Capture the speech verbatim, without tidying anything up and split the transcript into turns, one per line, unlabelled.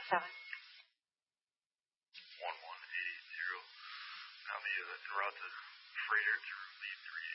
seven.
one one eight eight zero. Now the uh, en route to freighter to lead three